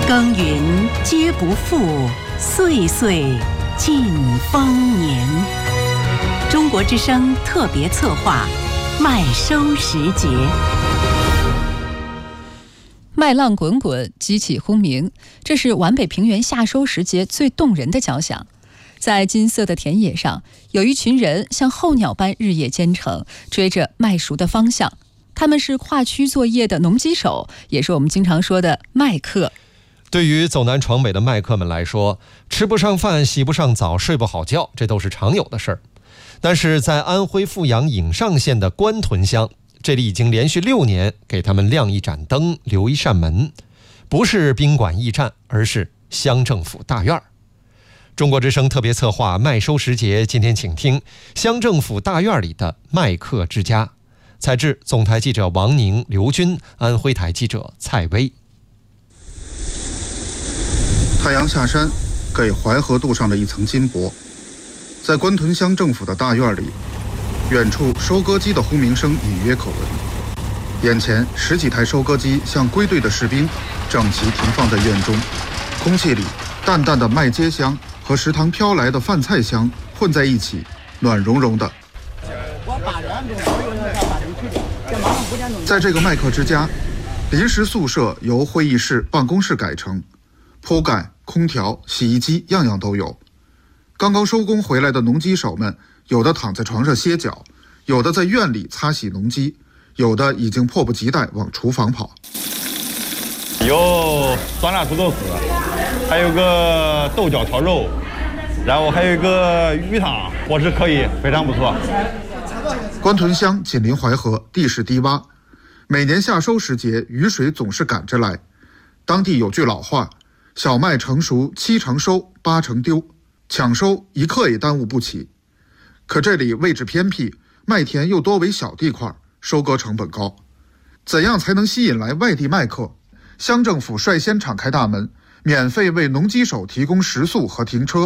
耕耘皆不负，岁岁尽丰年。中国之声特别策划，麦收时节。 麦浪滚滚，激起轰鸣，这是皖北平原夏收时节最动人的交响。在金色的田野上，有一群人像候鸟般日夜兼程，追着麦熟的方向。他们是跨区作业的农机手，也是我们经常说的麦客。 对于走南闯北的麦客们来说，吃不上饭、洗不上澡、睡不好觉，这都是常有的事儿。但是在安徽阜阳颍上县的官屯乡，这里已经连续6年给他们亮一盏灯，留一扇门，不是宾馆驿站，而是乡政府大院。中国之声特别策划麦收时节，今天请听乡政府大院里的麦客之家。采制总台记者王宁、刘军，安徽台记者蔡薇。 太阳下山，给淮河镀上了一层金箔。在官屯乡政府的大院里，远处收割机的轰鸣声隐约可闻。眼前10几台收割机像归队的士兵，整齐停放在院中。空气里淡淡的麦秸香和食堂飘来的饭菜香混在一起，暖融融的。在这个麦客之家，临时宿舍由会议室、办公室改成，铺盖、空调、洗衣机样样都有。刚刚收工回来的农机手们，有的躺在床上歇脚，有的在院里擦洗农机，有的已经迫不及待往厨房跑。 有酸辣土豆丝，还有个豆角炒肉，然后还有一个鱼汤，伙食可以，非常不错。 官屯乡紧邻淮河，地势低洼，每年夏收时节，雨水总是赶着来。当地有句老话，小麦成熟7成收8成丢，抢收一刻也耽误不起。可这里位置偏僻，麦田又多为小地块，收割成本高。怎样才能吸引来外地麦客？乡政府率先敞开大门，免费为农机手提供食宿和停车。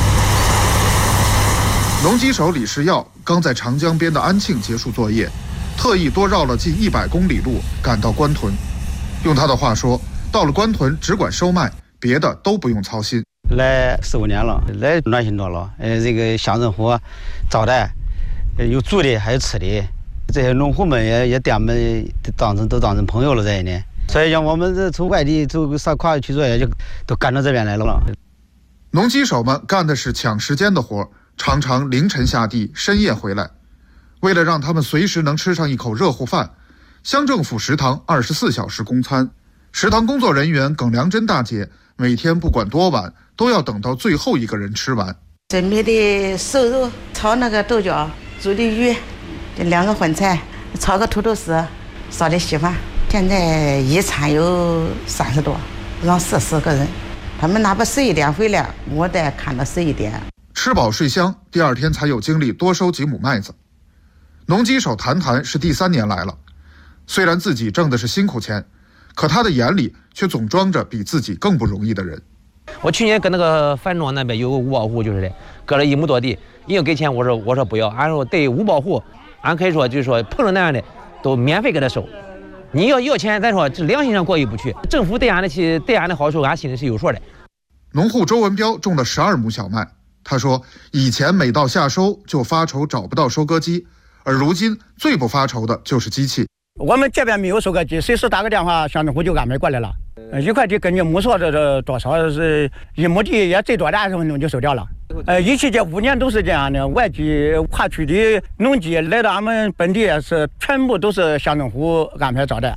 农机手李世耀刚在长江边的安庆结束作业，特意多绕了近100公里路赶到官屯。用他的话说，到了官屯只管收麦，别的都不用操心。 来4、5年了，来暖心多了。这个乡政府招待，有住的还有吃的，这些农户们也把我们都当成朋友了这一年。所以让我们这从外地走上跨区作业就都赶到这边来了。 农机手们干的是抢时间的活，常常凌晨下地，深夜回来。为了让他们随时能吃上一口热乎饭，乡政府食堂24小时供餐。食堂工作人员耿良珍大姐每天不管多晚，都要等到最后一个人吃完。 准备的瘦肉，炒那个豆角，煮的鱼，这2个荤菜，炒个土豆丝，烧的稀饭。现在一餐有30多，让40个人，他们哪怕11点回来，我得看到11点。 吃饱睡香，第2天才有精力多收几亩麦子。农机手谈谈是第3年来了，虽然自己挣的是辛苦钱，可他的眼里却总装着比自己更不容易的人。 我去年跟那个樊庄那边有个五保户，就是的，割了1亩多地，硬要给钱，我说不要，俺说对5保户，俺可以说就是说碰着那样的都免费给他收。你要钱，咱说这良心上过意不去。政府对俺的好处，俺心里是有数的。 农户周文彪种了12亩小麦，他说以前每到夏收就发愁找不到收割机，而如今最不发愁的就是机器。 我们这边没有收割机，随时打个电话，乡政府就安排过来了。1块地根据亩数这多少是1亩地也最多的20分钟就收掉了。一期这5年都是这样的，外地跨区的农机来到俺们本地是全部都是乡政府安排招待。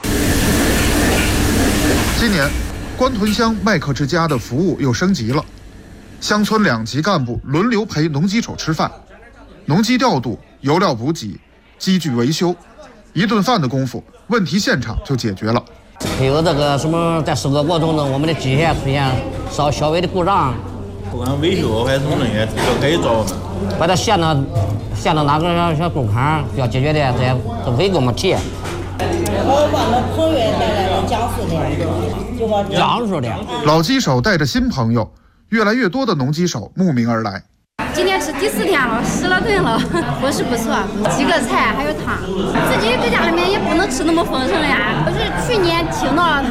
今年官屯乡麦客之家的服务又升级了，乡村2级干部轮流陪农机手吃饭，农机调度、油料补给、机具维修，1顿饭的功夫，问题现场就解决了。 还有这个什么，在收割过程中，我们的机械出现稍微的故障， 不管维修还是什么东西要改造， 把它线到哪个小沟坎要解决的，这些都可以给我们提。 我把那朋友带来了江苏的， 江苏的。 老机手带着新朋友，越来越多的农机手慕名而来。 今天是第4天了，10来顿了，伙食不错，几个菜还有汤。自己在家里面也不能吃那么丰盛呀。我是去年听到了